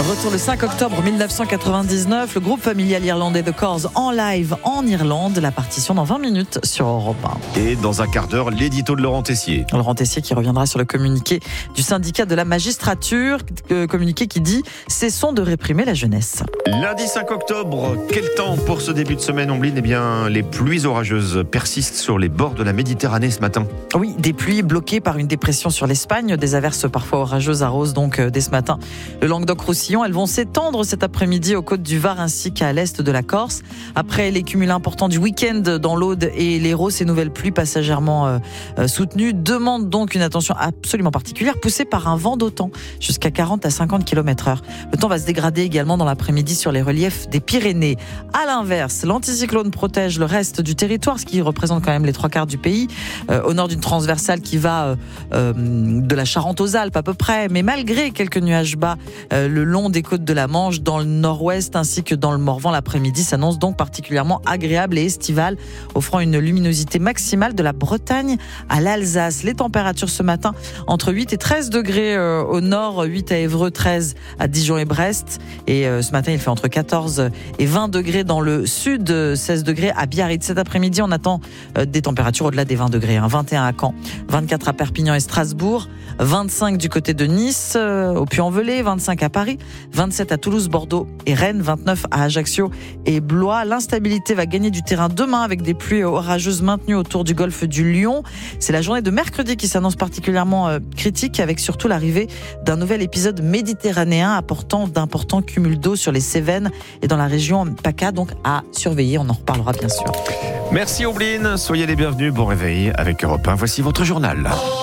Retour le 5 octobre 1999, le groupe familial irlandais The Corrs en live en Irlande. La partition dans 20 minutes sur Europe 1. Et dans un quart d'heure, l'édito de Laurent Tessier. Laurent Tessier qui reviendra sur le communiqué du syndicat de la magistrature, communiqué qui dit « Cessons de réprimer la jeunesse ». Lundi 5 octobre, quel temps pour ce début de semaine, Ombline ? Eh bien, les pluies orageuses persistent sur les bords de la Méditerranée ce matin. Oui, des pluies bloquées par une dépression sur l'Espagne, des averses parfois orageuses arrosent donc dès ce matin le Languedoc-Roussillon. Elles vont s'étendre cet après-midi aux côtes du Var ainsi qu'à l'est de la Corse. Après les cumuls importants du week-end dans l'Aude et l'Hérault, ces nouvelles pluies passagèrement soutenues demandent donc une attention absolument particulière, poussée par un vent d'OTAN jusqu'à 40 à 50 km/h. Le temps va se dégrader également dans l'après-midi sur les reliefs des Pyrénées. À l'inverse, l'anticyclone protège le reste du territoire, ce qui représente quand même les 3/4 du pays, au nord d'une transversale qui va de la Charente aux Alpes à peu près, mais malgré quelques nuages bas le long des côtes de la Manche, dans le nord-ouest ainsi que dans le Morvan, l'après-midi s'annonce donc particulièrement agréable et estivale, offrant une luminosité maximale de la Bretagne à l'Alsace. Les températures ce matin entre 8 et 13 degrés au nord, 8 à Évreux, 13 à Dijon et Brest, et ce matin il fait entre 14 et 20 degrés dans le sud, 16 degrés à Biarritz. Cet après-midi on attend des températures au-delà des 20 degrés, 21 à Caen, 24 à Perpignan et Strasbourg, 25 du côté de Nice, au Puy-en-Velay, 25 à Paris, 27 à Toulouse, Bordeaux et Rennes, 29 à Ajaccio et Blois. L'instabilité va gagner du terrain demain avec des pluies orageuses maintenues autour du golfe du Lion. C'est la journée de mercredi qui s'annonce particulièrement critique, avec surtout l'arrivée d'un nouvel épisode méditerranéen apportant d'importants cumuls d'eau sur les Cévennes et dans la région PACA, donc à surveiller. On en reparlera bien sûr. Merci Ombline, soyez les bienvenus, bon réveil avec Europe 1. Voici votre journal.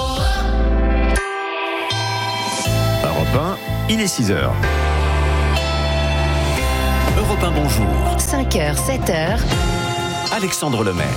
Europe 1, il est 6h. Europe 1, bonjour. 5h, 7h. Alexandre Lemaire.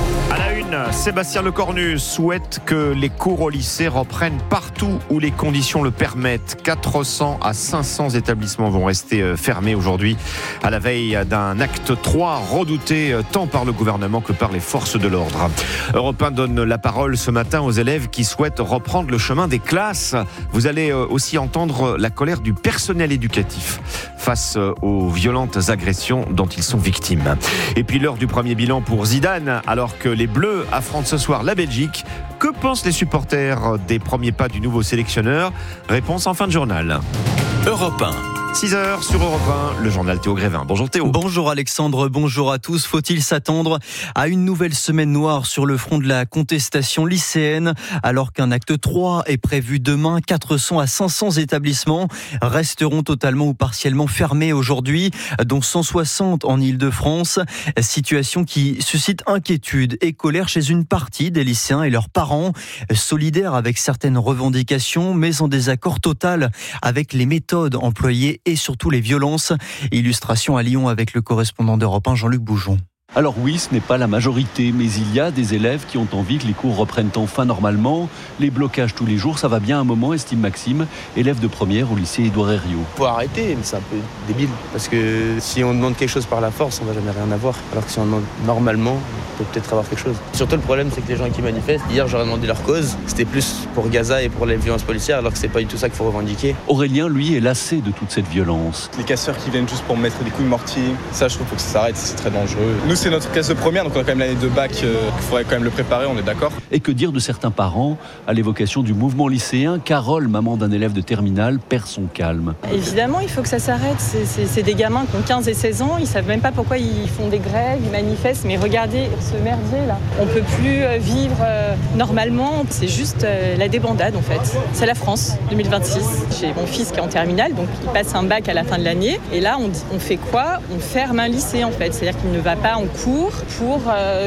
À la une, Sébastien Lecornu souhaite que les cours au lycée reprennent partout où les conditions le permettent. 400 à 500 établissements vont rester fermés aujourd'hui, à la veille d'un acte 3 redouté tant par le gouvernement que par les forces de l'ordre. Europe 1 donne la parole ce matin aux élèves qui souhaitent reprendre le chemin des classes. Vous allez aussi entendre la colère du personnel éducatif face aux violentes agressions dont ils sont victimes. Et puis l'heure du premier bilan pour Zidane, alors que les Bleus affrontent ce soir la Belgique. Que pensent les supporters des premiers pas du nouveau sélectionneur ? Réponse en fin de journal. Europe 1. 6h sur Europe 1, le journal Théo Grévin. Bonjour Théo. Bonjour Alexandre, bonjour à tous. Faut-il s'attendre à une nouvelle semaine noire sur le front de la contestation lycéenne, alors qu'un acte 3 est prévu demain? 400 à 500 établissements resteront totalement ou partiellement fermés aujourd'hui, dont 160 en Île-de-France. Situation qui suscite inquiétude et colère chez une partie des lycéens et leurs parents, solidaires avec certaines revendications, mais en désaccord total avec les méthodes employées et surtout les violences. Illustration à Lyon avec le correspondant d'Europe 1, Jean-Luc Boujon. Alors oui, ce n'est pas la majorité, mais il y a des élèves qui ont envie que les cours reprennent enfin normalement. Les blocages tous les jours, ça va bien un moment, estime Maxime, élève de première au lycée Édouard Herriot. Faut arrêter, mais c'est un peu débile. Parce que si on demande quelque chose par la force, on va jamais rien avoir. Alors que si on demande normalement, on peut peut-être avoir quelque chose. Surtout le problème, c'est que les gens qui manifestent, hier j'aurais demandé leur cause. C'était plus pour Gaza et pour les violences policières, alors que c'est pas du tout ça qu'il faut revendiquer. Aurélien, lui, est lassé de toute cette violence. Les casseurs qui viennent juste pour me mettre des coups de mortier, ça je trouve que ça s'arrête, c'est très dangereux. Nous c'est notre classe de première, donc on a quand même l'année de bac, il faudrait quand même le préparer, on est d'accord. Et que dire de certains parents? À l'évocation du mouvement lycéen, Carole, maman d'un élève de terminale, perd son calme. Évidemment, il faut que ça s'arrête. C'est des gamins qui ont 15 et 16 ans, ils savent même pas pourquoi ils font des grèves, ils manifestent, mais regardez ce merdier là. On peut plus vivre normalement, c'est juste la débandade en fait. C'est la France 2026. J'ai mon fils qui est en terminale, donc il passe un bac à la fin de l'année, et là on fait quoi? On ferme un lycée en fait, c'est-à-dire qu'il ne va pas en cours pour,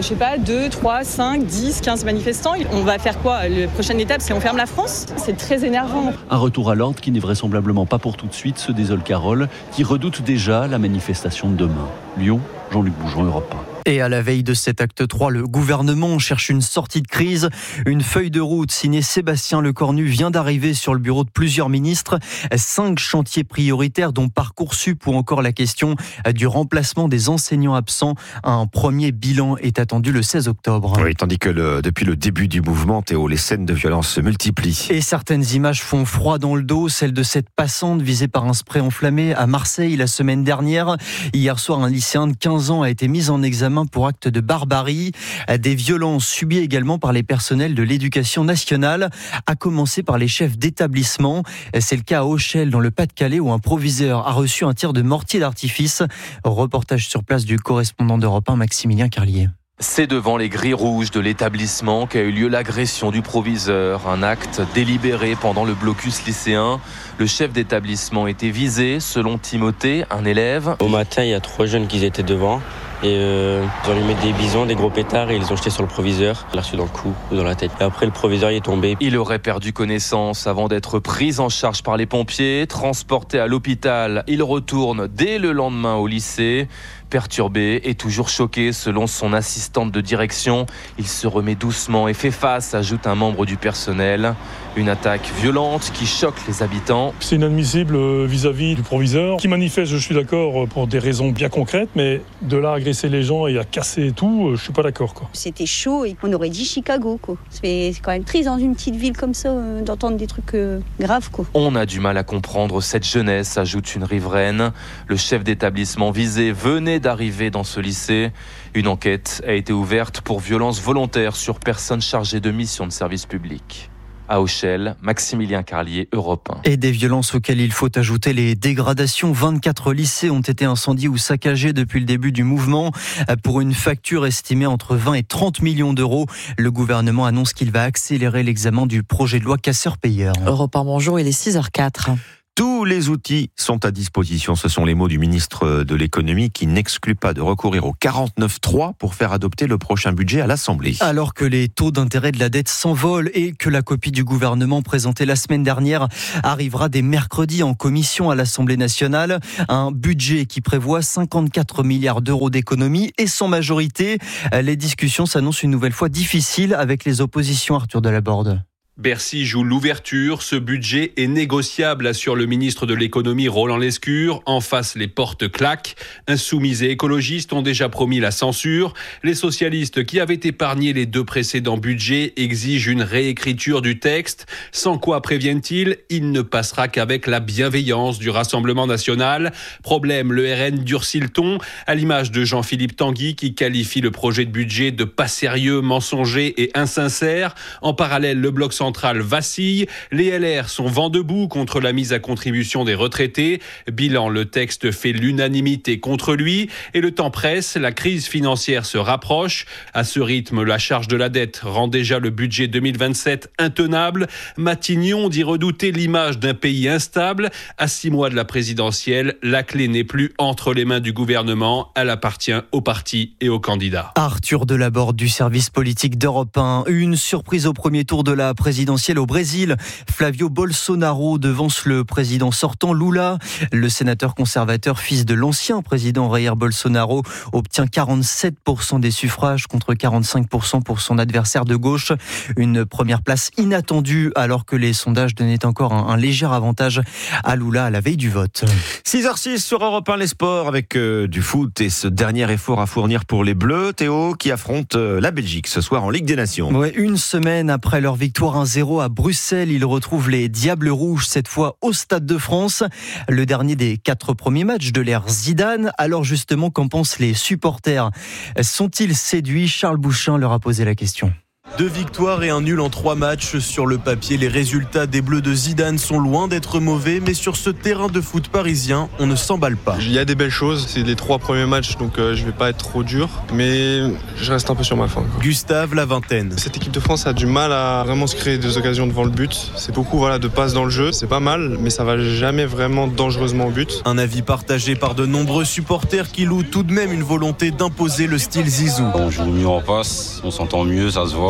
2, 3, 5, 10, 15 manifestants. On va faire quoi? La prochaine étape, c'est on ferme la France? C'est très énervant. Un retour à l'ordre qui n'est vraisemblablement pas pour tout de suite, se désole Carole, qui redoute déjà la manifestation de demain. Lyon, Jean-Luc Bougeon, Europe 1. Et à la veille de cet acte 3, le gouvernement cherche une sortie de crise. Une feuille de route signée Sébastien Lecornu vient d'arriver sur le bureau de plusieurs ministres. 5 chantiers prioritaires dont Parcoursup ou encore la question du remplacement des enseignants absents. Un premier bilan est attendu le 16 octobre. Oui, tandis que depuis le début du mouvement, Théo, les scènes de violence se multiplient. Et certaines images font froid dans le dos. Celle de cette passante visée par un spray enflammé à Marseille la semaine dernière. Hier soir, un lycéen de 15 ans a été mis en examen pour acte de barbarie. Des violences subies également par les personnels de l'éducation nationale, à commencer par les chefs d'établissement. C'est le cas à Auchel, dans le Pas-de-Calais, où un proviseur a reçu un tir de mortier d'artifice. Reportage sur place du correspondant d'Europe 1, Maximilien Carlier. C'est devant les grilles rouges de l'établissement qu'a eu lieu l'agression du proviseur. Un acte délibéré pendant le blocus lycéen. Le chef d'établissement était visé, selon Timothée, un élève. Au matin, il y a 3 jeunes qui étaient devant. Et ils ont allumé des bisons, des gros pétards et ils les ont jetés sur le proviseur. Il l'a reçu dans le cou ou dans la tête. Et après, le proviseur y est tombé. Il aurait perdu connaissance avant d'être pris en charge par les pompiers. Transporté à l'hôpital, il retourne dès le lendemain au lycée. Perturbé et toujours choqué, selon son assistante de direction, il se remet doucement et fait face, ajoute un membre du personnel. Une attaque violente qui choque les habitants. C'est inadmissible vis-à-vis du proviseur qui manifeste, je suis d'accord, pour des raisons bien concrètes, mais de là à agresser les gens et à casser tout, je suis pas d'accord. C'était chaud et on aurait dit Chicago. C'est quand même triste dans une petite ville comme ça d'entendre des trucs graves. On a du mal à comprendre cette jeunesse, ajoute une riveraine. Le chef d'établissement visé venait d'arriver dans ce lycée. Une enquête a été ouverte pour violence volontaire sur personnes chargées de mission de service public. À Auchel, Maximilien Carlier, Europe 1. Et des violences auxquelles il faut ajouter les dégradations. 24 lycées ont été incendiés ou saccagés depuis le début du mouvement pour une facture estimée entre 20 et 30 millions d'euros. Le gouvernement annonce qu'il va accélérer l'examen du projet de loi casseurs-payeurs. Europe 1, bonjour, il est 6h04. Tous les outils sont à disposition. Ce sont les mots du ministre de l'économie qui n'exclut pas de recourir au 49.3 pour faire adopter le prochain budget à l'Assemblée. Alors que les taux d'intérêt de la dette s'envolent et que la copie du gouvernement présentée la semaine dernière arrivera dès mercredi en commission à l'Assemblée nationale, un budget qui prévoit 54 milliards d'euros d'économies et sans majorité. Les discussions s'annoncent une nouvelle fois difficiles avec les oppositions. Arthur Delaborde. Bercy joue l'ouverture, ce budget est négociable, assure le ministre de l'économie Roland Lescure. En face, les portes claquent. Insoumis et écologistes ont déjà promis la censure. Les socialistes, qui avaient épargné les 2 précédents budgets, exigent une réécriture du texte. Sans quoi, préviennent-ils, il ne passera qu'avec la bienveillance du Rassemblement national. Problème, le RN durcit le ton, à l'image de Jean-Philippe Tanguy, qui qualifie le projet de budget de pas sérieux, mensonger et insincère. En parallèle, le bloc central vacille. Les LR sont vent debout contre la mise à contribution des retraités. Bilan, le texte fait l'unanimité contre lui. Et le temps presse, la crise financière se rapproche. À ce rythme, la charge de la dette rend déjà le budget 2027 intenable. Matignon dit redouter l'image d'un pays instable. À 6 mois de la présidentielle, la clé n'est plus entre les mains du gouvernement. Elle appartient aux partis et aux candidats. Arthur Delaborde du service politique d'Europe 1. Une surprise au premier tour de la présidentielle au Brésil. Flavio Bolsonaro devance le président sortant Lula. Le sénateur conservateur, fils de l'ancien président Jair Bolsonaro, obtient 47% des suffrages contre 45% pour son adversaire de gauche. Une première place inattendue alors que les sondages donnaient encore un léger avantage à Lula à la veille du vote. 6h06 sur Europe 1, les sports avec du foot et ce dernier effort à fournir pour les Bleus. Théo qui affronte la Belgique ce soir en Ligue des Nations. Ouais, une semaine après leur victoire 1-0 à Bruxelles, ils retrouvent les Diables Rouges, cette fois au Stade de France. Le dernier des 4 premiers matchs de l'ère Zidane. Alors justement, qu'en pensent les supporters ? Sont-ils séduits ? Charles Bouchin leur a posé la question. 2 victoires et un nul en 3 matchs. Sur le papier, les résultats des Bleus de Zidane sont loin d'être mauvais, mais sur ce terrain de foot parisien, on ne s'emballe pas. Il y a des belles choses, c'est les 3 premiers matchs, donc je vais pas être trop dur, mais je reste un peu sur ma faim. Gustave, la vingtaine. Cette équipe de France a du mal à vraiment se créer des occasions devant le but. C'est beaucoup de passes dans le jeu, c'est pas mal, mais ça va jamais vraiment dangereusement au but. Un avis partagé par de nombreux supporters qui louent tout de même une volonté d'imposer le style Zizou. On joue mieux en passe, on s'entend mieux, ça se voit.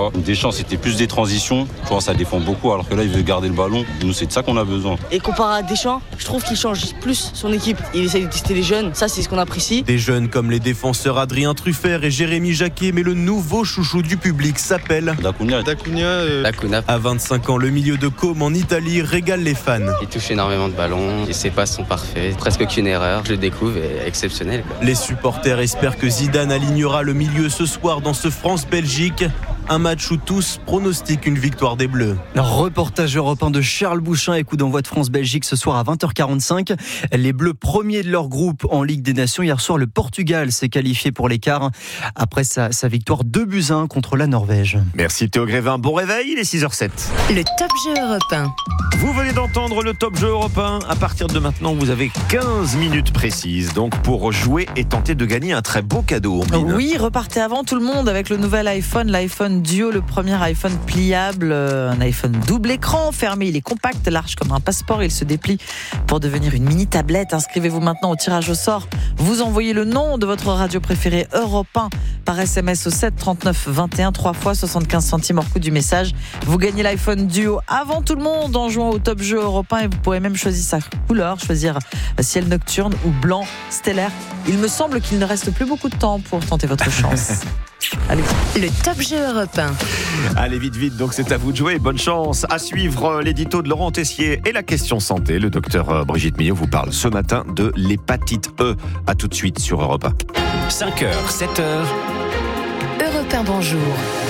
vois. Deschamps, c'était plus des transitions. Je vois, ça défend beaucoup, alors que là, il veut garder le ballon. Nous, c'est de ça qu'on a besoin. Et comparé à Deschamps, je trouve qu'il change plus son équipe. Il essaie de tester les jeunes, ça c'est ce qu'on apprécie. Des jeunes comme les défenseurs Adrien Truffert et Jérémy Jacquet, mais le nouveau chouchou du public s'appelle Dacunia. À 25 ans, le milieu de Côme en Italie régale les fans. Il touche énormément de ballons, et ses passes sont parfaits, presque aucune erreur. Je le découvre et exceptionnel. Les supporters espèrent que Zidane alignera le milieu ce soir dans ce France-Belgique. Un match où tous pronostiquent une victoire des Bleus. Reportage européen de Charles Bouchin et coup d'envoi de France-Belgique ce soir à 20h45. Les Bleus premiers de leur groupe en Ligue des Nations. Hier soir, le Portugal s'est qualifié pour l'écart après sa victoire 2-1 contre la Norvège. Merci Théo Grévin. Bon réveil, il est 6h07. Le Top Jeu européen. Vous venez d'entendre le Top Jeu européen. À partir de maintenant, vous avez 15 minutes précises. Donc pour jouer et tenter de gagner un très beau cadeau. Oui, repartez avant tout le monde avec le nouvel iPhone, l'iPhone Duo, le premier iPhone pliable, un iPhone double écran, fermé, il est compact, large comme un passeport, il se déplie pour devenir une mini tablette. Inscrivez-vous maintenant au tirage au sort. Vous envoyez le nom de votre radio préférée Europe 1 par SMS au 7 39 21, 3 fois 75 centimes hors coût du message. Vous gagnez l'iPhone Duo avant tout le monde en jouant au Top Jeu Europe 1 et vous pourrez même choisir sa couleur, choisir ciel nocturne ou blanc stellaire. Il me semble qu'il ne reste plus beaucoup de temps pour tenter votre chance. Allez. Le Top Jeu européen. Allez vite, donc c'est à vous de jouer. Bonne chance. À suivre l'édito de Laurent Tessier et la question santé. Le docteur Brigitte Millot vous parle ce matin de l'hépatite E. À tout de suite sur Europe 1. 5h, 7h. Europe 1, bonjour.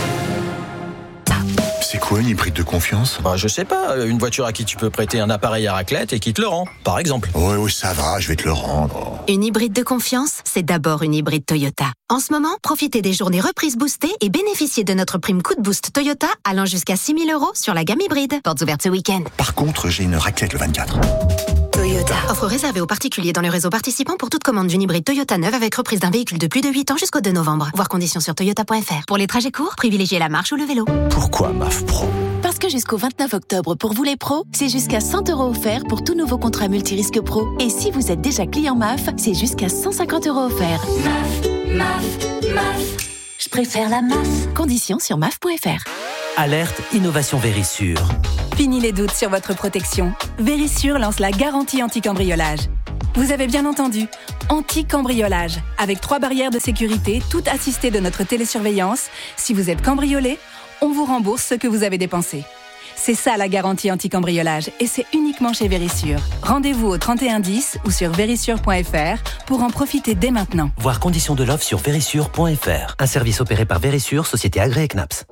C'est quoi une hybride de confiance ? Je sais pas, une voiture à qui tu peux prêter un appareil à raclette et qui te le rend, par exemple. Oui, ça va, je vais te le rendre. Une hybride de confiance, c'est d'abord une hybride Toyota. En ce moment, profitez des journées reprises boostées et bénéficiez de notre prime coup de boost Toyota allant jusqu'à 6 000 € sur la gamme hybride. Portes ouvertes ce week-end. Par contre, j'ai une raclette le 24. Toyota. Offre réservée aux particuliers dans le réseau participant pour toute commande d'une hybride Toyota neuve avec reprise d'un véhicule de plus de 8 ans jusqu'au 2 novembre. Voir conditions sur toyota.fr. Pour les trajets courts, privilégiez la marche ou le vélo. Pourquoi MAF Pro ? Parce que jusqu'au 29 octobre, pour vous les pros, c'est jusqu'à 100 € offerts pour tout nouveau contrat multirisque pro. Et si vous êtes déjà client MAF, c'est jusqu'à 150 € offerts. MAF. Je préfère la MAF. Conditions sur MAF.fr. Alerte Innovation Vérissure. Fini les doutes sur votre protection. Vérissure lance la garantie anti-cambriolage. Vous avez bien entendu, anti-cambriolage, avec 3 barrières de sécurité, toutes assistées de notre télésurveillance. Si vous êtes cambriolé, on vous rembourse ce que vous avez dépensé. C'est ça la garantie anti-cambriolage et c'est uniquement chez Vérissure. Rendez-vous au 3110 ou sur vérissure.fr pour en profiter dès maintenant. Voir conditions de l'offre sur vérissure.fr. Un service opéré par Vérissure, société agréée CNAPS.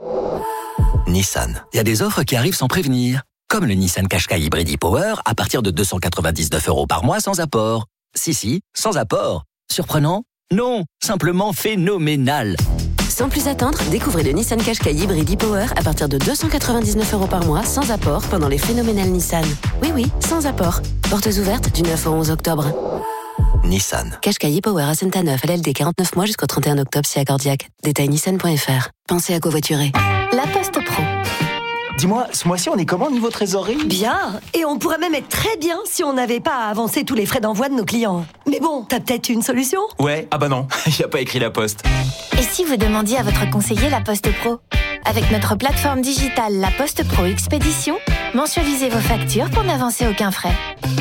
Nissan. Il y a des offres qui arrivent sans prévenir. Comme le Nissan Qashqai Hybrid e-Power à partir de 299 € par mois sans apport. Si, sans apport. Surprenant ? Non, simplement phénoménal. Sans plus attendre, découvrez le Nissan Qashqai Hybrid e-Power à partir de 299 € par mois sans apport pendant les phénoménales Nissan. Oui, sans apport. Portes ouvertes du 9 au 11 octobre. Nissan. Qashqai e-Power à Saint-Aneuf, LLD 49 mois jusqu'au 31 octobre si accordiaque. Détail nissan.fr. Pensez à covoiturer. La Poste Pro. Dis-moi, ce mois-ci, on est comment niveau trésorerie ? Bien. Et on pourrait même être très bien si on n'avait pas à avancer tous les frais d'envoi de nos clients. Mais bon, t'as peut-être une solution ? Ouais, non, il n'y a pas écrit La Poste. Et si vous demandiez à votre conseiller La Poste Pro ? Avec notre plateforme digitale La Poste Pro Expédition, mensualisez vos factures pour n'avancer aucun frais.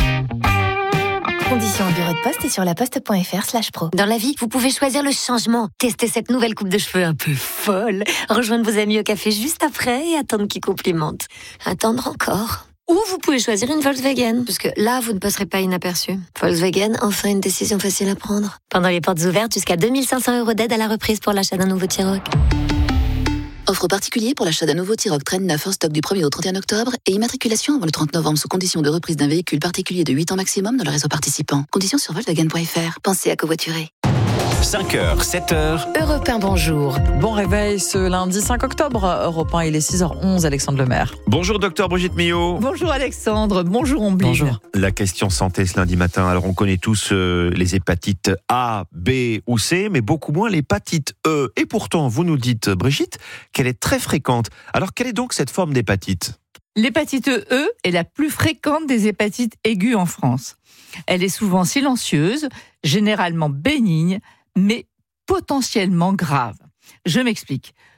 Conditions au bureau de poste et sur laposte.fr/pro. Dans la vie, vous pouvez choisir le changement. Testez cette nouvelle coupe de cheveux un peu folle. Rejoindre vos amis au café juste après et attendre qu'ils complimentent. Attendre encore. Ou vous pouvez choisir une Volkswagen, parce que là, vous ne passerez pas inaperçu. Volkswagen, enfin une décision facile à prendre. Pendant les portes ouvertes, jusqu'à 2 500 € d'aide à la reprise pour l'achat d'un nouveau T-Roc. Offre particulier pour l'achat d'un nouveau T-Roc Traîne 9 en stock du 1er au 31 octobre et immatriculation avant le 30 novembre sous condition de reprise d'un véhicule particulier de 8 ans maximum dans le réseau participant. Conditions sur Volkswagen.fr. Pensez à covoiturer. 5h, 7h. Europe 1, bonjour. Bon réveil ce lundi 5 octobre. Europe 1, il est 6h11, Alexandre Lemaire. Bonjour docteur Brigitte Millot. Bonjour Alexandre, bonjour Omblin. Bonjour. La question santé ce lundi matin. Alors on connaît tous les hépatites A, B ou C, mais beaucoup moins l'hépatite E. Et pourtant, vous nous dites, Brigitte, qu'elle est très fréquente. Alors quelle est donc cette forme d'hépatite ? L'hépatite E est la plus fréquente des hépatites aiguës en France. Elle est souvent silencieuse, généralement bénigne, mais potentiellement grave. Je m'explique.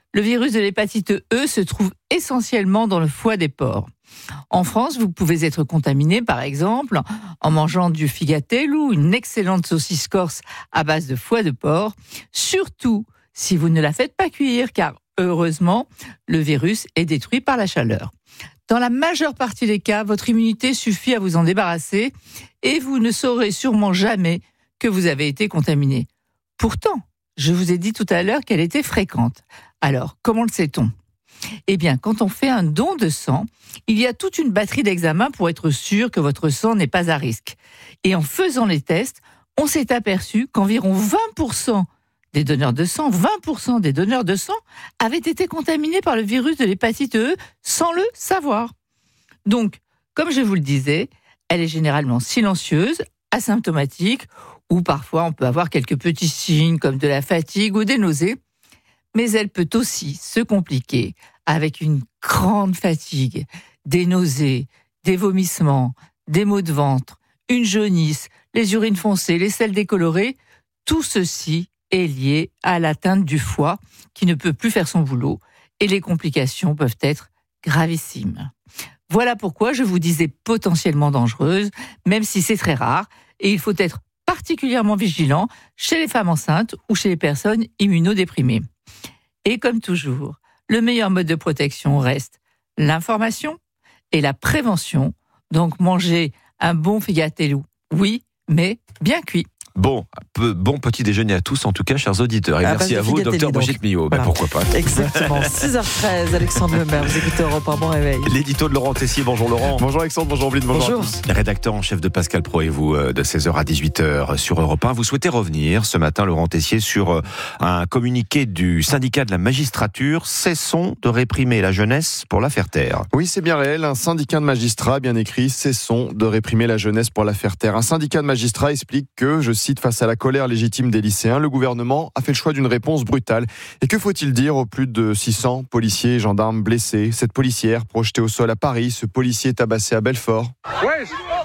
Le virus de l'hépatite E se trouve essentiellement dans le foie des porcs. En France, vous pouvez être contaminé, par exemple, en mangeant du figatel ou une excellente saucisse corse à base de foie de porc, surtout si vous ne la faites pas cuire, car heureusement, le virus est détruit par la chaleur. Dans la majeure partie des cas, votre immunité suffit à vous en débarrasser et vous ne saurez sûrement jamais que vous avez été contaminé. Pourtant, je vous ai dit tout à l'heure qu'elle était fréquente. Alors, comment le sait-on ? Eh bien, quand on fait un don de sang, il y a toute une batterie d'examens pour être sûr que votre sang n'est pas à risque. Et en faisant les tests, on s'est aperçu qu'environ 20% des donneurs de sang, 20% des donneurs de sang avaient été contaminés par le virus de l'hépatite E sans le savoir. Donc, comme je vous le disais, elle est généralement silencieuse, asymptomatique, ou parfois on peut avoir quelques petits signes comme de la fatigue ou des nausées. Mais elle peut aussi se compliquer avec une grande fatigue, des nausées, des vomissements, des maux de ventre, une jaunisse, les urines foncées, les selles décolorées. Tout ceci est lié à l'atteinte du foie qui ne peut plus faire son boulot et les complications peuvent être gravissimes. Voilà pourquoi je vous disais potentiellement dangereuse, même si c'est très rare et il faut être particulièrement vigilant chez les femmes enceintes ou chez les personnes immunodéprimées. Et comme toujours, le meilleur mode de protection reste l'information et la prévention. Donc manger un bon figatellou, oui, mais bien cuit. Bon petit déjeuner à tous, en tout cas, chers auditeurs. Et merci à vous, docteur Brigitte Millot. Voilà. Pourquoi pas. Exactement. 6h13, Alexandre Lemaire, vous écoutez Europe 1, bon réveil. L'édito de Laurent Tessier. Bonjour Laurent. Bonjour Alexandre, bonjour Blin, bonjour à tous. Rédacteur en chef de Pascal Pro et vous, de 16h à 18h sur Europe 1. Vous souhaitez revenir ce matin, Laurent Tessier, sur un communiqué du syndicat de la magistrature. Cessons de réprimer la jeunesse pour la faire taire. Oui, c'est bien réel. Un syndicat de magistrats, bien écrit, cessons de réprimer la jeunesse pour la faire taire. Un syndicat de magistrats explique que, je cite, face à la colère légitime des lycéens, le gouvernement a fait le choix d'une réponse brutale. Et que faut-il dire aux plus de 600 policiers et gendarmes blessés, cette policière projetée au sol à Paris, ce policier tabassé à Belfort? Ouais,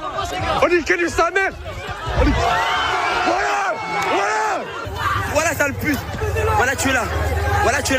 on dit que du sa mère. Voilà, ça le pute. Voilà, tu es là. Voilà, il est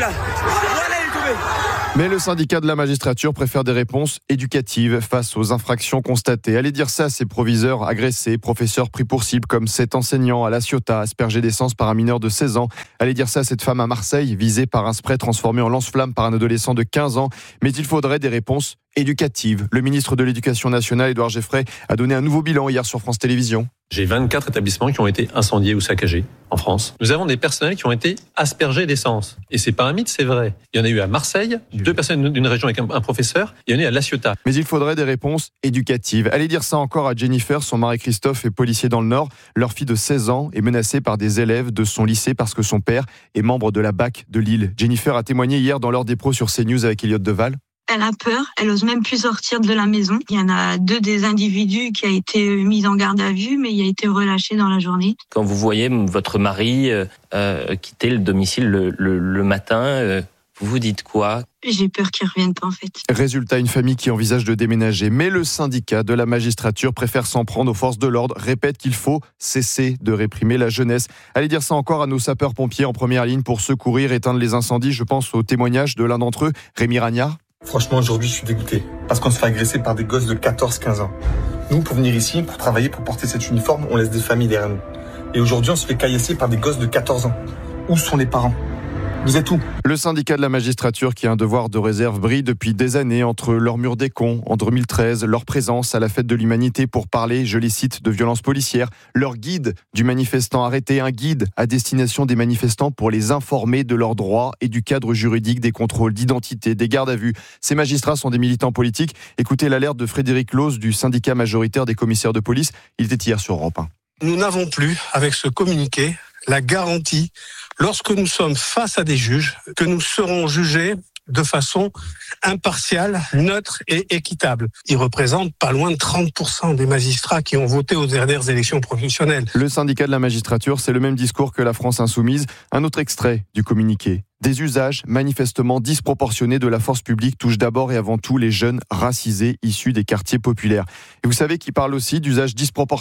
tombé. Mais le syndicat de la magistrature préfère des réponses éducatives face aux infractions constatées. Allez dire ça à ces proviseurs agressés, professeurs pris pour cible comme cet enseignant à La Ciotat, aspergé d'essence par un mineur de 16 ans. Allez dire ça à cette femme à Marseille, visée par un spray transformé en lance-flamme par un adolescent de 15 ans. Mais il faudrait des réponses éducatives. Le ministre de l'Éducation nationale, Édouard Geffray, a donné un nouveau bilan hier sur France Télévisions. J'ai 24 établissements qui ont été incendiés ou saccagés en France. Nous avons des personnels qui ont été aspergés d'essence. Et c'est pas un mythe, c'est vrai. Il y en a eu à Marseille, 2 personnes d'une région avec un professeur, il y en a eu à La Ciotat. Mais il faudrait des réponses éducatives. Allez dire ça encore à Jennifer, son mari Christophe est policier dans le Nord. Leur fille de 16 ans est menacée par des élèves de son lycée parce que son père est membre de la BAC de Lille. Jennifer a témoigné hier dans l'heure des pros sur CNews avec Elliot Deval. Elle a peur, elle ose même plus sortir de la maison. Il y en a 2 des individus qui a été mis en garde à vue, mais il a été relâché dans la journée. Quand vous voyez votre mari quitter le domicile le matin, vous vous dites quoi ? J'ai peur qu'il ne revienne pas en fait. Résultat, une famille qui envisage de déménager. Mais le syndicat de la magistrature préfère s'en prendre aux forces de l'ordre, répète qu'il faut cesser de réprimer la jeunesse. Allez dire ça encore à nos sapeurs-pompiers en première ligne pour secourir, éteindre les incendies. Je pense au témoignage de l'un d'entre eux, Rémi Ragnard. Franchement, aujourd'hui, je suis dégoûté. Parce qu'on se fait agresser par des gosses de 14-15 ans. Nous, pour venir ici, pour travailler, pour porter cet uniforme, on laisse des familles derrière nous. Et aujourd'hui, on se fait caillasser par des gosses de 14 ans. Où sont les parents ? Vous êtes où ? Le syndicat de la magistrature qui a un devoir de réserve brille depuis des années entre leur mur des cons en 2013, leur présence à la fête de l'humanité pour parler, je les cite, de violences policières, leur guide du manifestant arrêté, un guide à destination des manifestants pour les informer de leurs droits et du cadre juridique des contrôles d'identité, des gardes à vue. Ces magistrats sont des militants politiques. Écoutez l'alerte de Frédéric Lose du syndicat majoritaire des commissaires de police. Il était hier sur Europe 1. Nous n'avons plus, avec ce communiqué, la garantie, lorsque nous sommes face à des juges, que nous serons jugés de façon impartiale, neutre et équitable. Ils représentent pas loin de 30% des magistrats qui ont voté aux dernières élections professionnelles. Le syndicat de la magistrature, c'est le même discours que la France insoumise. Un autre extrait du communiqué. Des usages manifestement disproportionnés de la force publique touchent d'abord et avant tout les jeunes racisés issus des quartiers populaires. Et vous savez qui parle aussi d'usages disproportionnés ?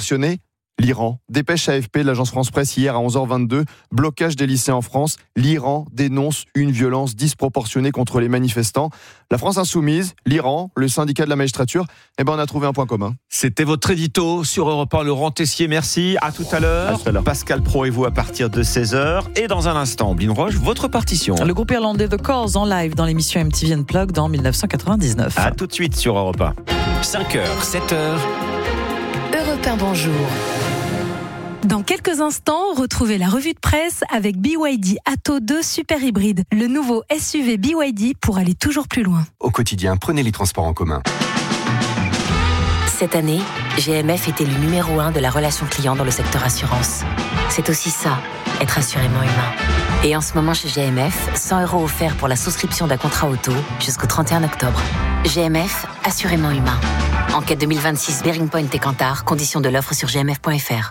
l'Iran. Dépêche AFP, l'agence France-Presse, hier à 11h22. Blocage des lycées en France. L'Iran dénonce une violence disproportionnée contre les manifestants. La France insoumise, l'Iran, le syndicat de la magistrature, on a trouvé un point commun. C'était votre édito sur Europe 1, Laurent Tessier, merci. À tout à l'heure. Pascal Pro et vous à partir de 16h. Et dans un instant, Blin Roche, votre partition. Le groupe irlandais The Corrs en live dans l'émission MTV Unplugged en 1999. À tout de suite sur Europe 1. 5h, 7h. Europe 1, bonjour. Dans quelques instants, retrouvez la revue de presse avec BYD Atto 2 Super Hybride, le nouveau SUV BYD pour aller toujours plus loin. Au quotidien, prenez les transports en commun. Cette année, GMF était le numéro 1 de la relation client dans le secteur assurance. C'est aussi ça, être assurément humain. Et en ce moment chez GMF, 100 € offerts pour la souscription d'un contrat auto jusqu'au 31 octobre. GMF, assurément humain. Enquête 2026 Bearing Point et Kantar, conditions de l'offre sur gmf.fr.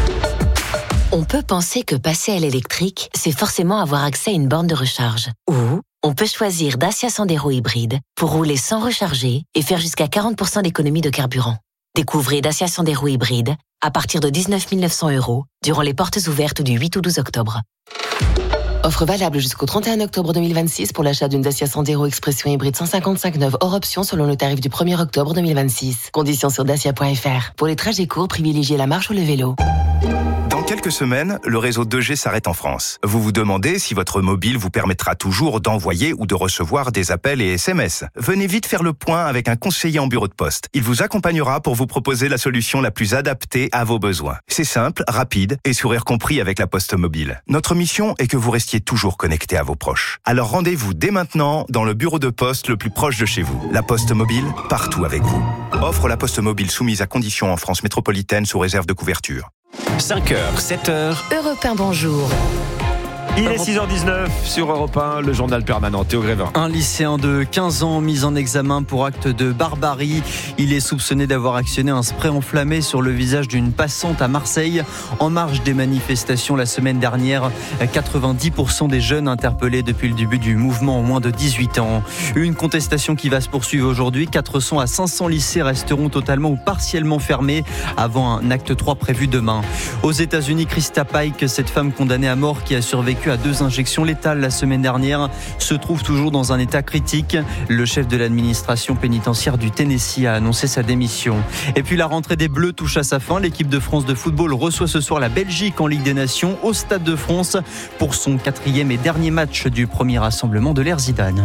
On peut penser que passer à l'électrique, c'est forcément avoir accès à une borne de recharge. Ou on peut choisir Dacia Sandero hybride pour rouler sans recharger et faire jusqu'à 40% d'économie de carburant. Découvrez Dacia Sandero hybride à partir de 19 900 € durant les portes ouvertes du 8 au 12 octobre. Offre valable jusqu'au 31 octobre 2026 pour l'achat d'une Dacia Sandero Expression hybride 155 neuve hors option selon le tarif du 1er octobre 2026. Conditions sur dacia.fr. Pour les trajets courts, privilégiez la marche ou le vélo. Dans quelques semaines, le réseau 2G s'arrête en France. Vous vous demandez si votre mobile vous permettra toujours d'envoyer ou de recevoir des appels et SMS. Venez vite faire le point avec un conseiller en bureau de poste. Il vous accompagnera pour vous proposer la solution la plus adaptée à vos besoins. C'est simple, rapide et sourire compris avec la Poste Mobile. Notre mission est que vous restiez toujours connecté à vos proches. Alors rendez-vous dès maintenant dans le bureau de poste le plus proche de chez vous. La Poste Mobile, partout avec vous. Offre la Poste Mobile soumise à conditions en France métropolitaine sous réserve de couverture. 5h, 7h. Europe 1, bonjour. Il est 6h19 sur Europe 1, le journal permanent. Théo Grévin. Un lycéen de 15 ans mis en examen pour acte de barbarie. Il est soupçonné d'avoir actionné un spray enflammé sur le visage d'une passante à Marseille. En marge des manifestations la semaine dernière, 90% des jeunes interpellés depuis le début du mouvement ont moins de 18 ans. Une contestation qui va se poursuivre aujourd'hui. 400 à 500 lycées resteront totalement ou partiellement fermés avant un acte 3 prévu demain. Aux États-Unis, Krista Pike, cette femme condamnée à mort qui a survécu à 2 injections létales la semaine dernière, se trouve toujours dans un état critique. Le chef de l'administration pénitentiaire du Tennessee a annoncé sa démission. Et puis la rentrée des Bleus touche à sa fin. L'équipe de France de football reçoit ce soir la Belgique en Ligue des Nations au Stade de France pour son 4e et dernier match du premier rassemblement de l'ère Zidane.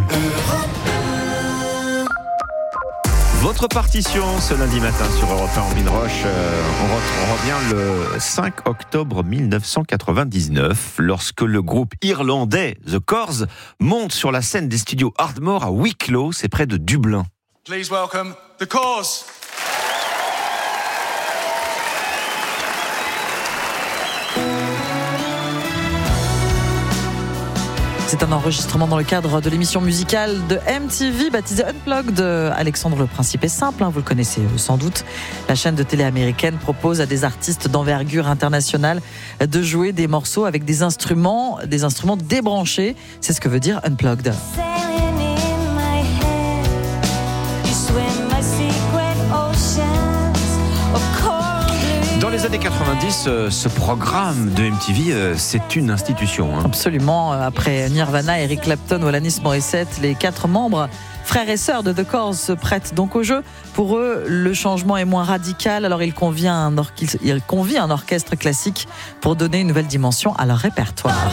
Votre partition ce lundi matin sur Europe 1 en Blin Roche. On revient le 5 octobre 1999 lorsque le groupe irlandais The Corrs monte sur la scène des studios Ardmore à Wicklow, c'est près de Dublin. Please welcome The Corrs. C'est un enregistrement dans le cadre de l'émission musicale de MTV baptisée Unplugged. Alexandre, le principe est simple, vous le connaissez sans doute. La chaîne de télé américaine propose à des artistes d'envergure internationale de jouer des morceaux avec des instruments débranchés. C'est ce que veut dire Unplugged. Dans les années 90, ce programme de MTV, c'est une institution. Absolument. Après Nirvana, Eric Clapton ou Alanis Morissette, les 4 membres, frères et sœurs de The Corrs, se prêtent donc au jeu. Pour eux, le changement est moins radical, alors il convient un orchestre classique pour donner une nouvelle dimension à leur répertoire.